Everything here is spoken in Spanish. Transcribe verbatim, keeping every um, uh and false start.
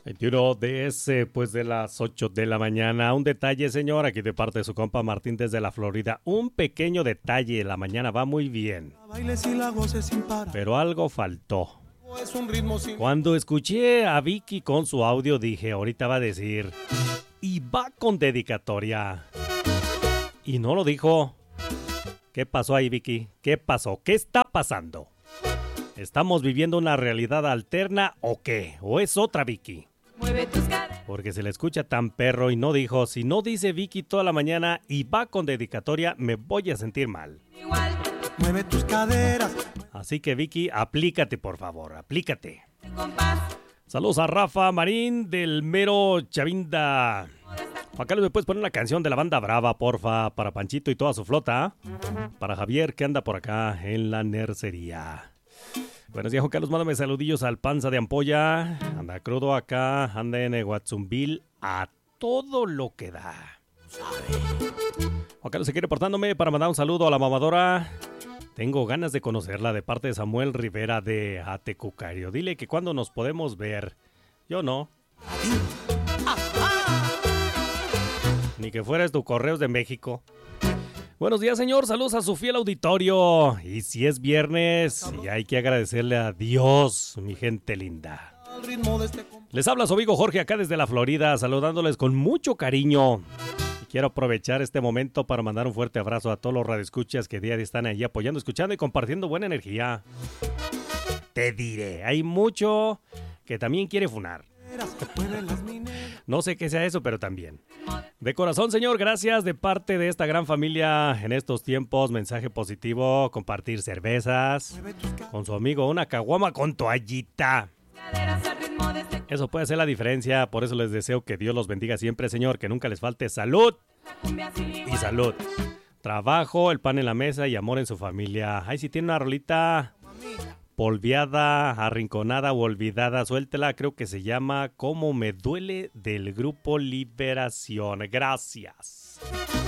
veintiuno de ese, pues de las ocho de la mañana. Un detalle, señor, aquí de parte de su compa Martín desde la Florida. Un pequeño detalle, la mañana va muy bien. Pero algo faltó. Cuando escuché a Vicky con su audio, dije, ahorita va a decir, y va con dedicatoria. Y no lo dijo. ¿Qué pasó ahí, Vicky? ¿Qué pasó? ¿Qué está pasando? ¿Estamos viviendo una realidad alterna o qué? ¿O es otra Vicky? Mueve tus caderas. Porque se le escucha tan perro y no dijo, si no dice Vicky toda la mañana y va con dedicatoria, me voy a sentir mal. Igual. Mueve tus caderas. Así que Vicky, aplícate por favor, aplícate. Compás. Saludos a Rafa Marín del mero Chavinda. Acá me puedes poner una canción de la banda Brava, porfa, para Panchito y toda su flota. Para Javier, que anda por acá en la nercería. Buenos días, Juan Carlos, mándame saludillos al Panza de Ampolla. Anda crudo acá, anda en Guatzumbil a todo lo que da. Juan Carlos se quiere portándome para mandar un saludo a la mamadora. Tengo ganas de conocerla de parte de Samuel Rivera de Atecucario. Dile que cuando nos podemos ver. Yo no. Ni que fueras tu Correos de México. Buenos días, señor. Saludos a su fiel auditorio. Y si es viernes, y hay que agradecerle a Dios, mi gente linda. Les habla su amigo Jorge acá desde la Florida, saludándoles con mucho cariño. Y quiero aprovechar este momento para mandar un fuerte abrazo a todos los radioescuchas que día a día están allí apoyando, escuchando y compartiendo buena energía. Te diré, hay mucho que también quiere funar. No sé qué sea eso, pero también. De corazón, señor, gracias de parte de esta gran familia en estos tiempos. Mensaje positivo, compartir cervezas con su amigo, una caguama con toallita. Eso puede ser la diferencia, por eso les deseo que Dios los bendiga siempre, señor, que nunca les falte salud y salud. Trabajo, el pan en la mesa y amor en su familia. Ay, si tiene una rolita polviada, arrinconada o olvidada, suéltela, creo que se llama Cómo me duele, del grupo Liberación. Gracias.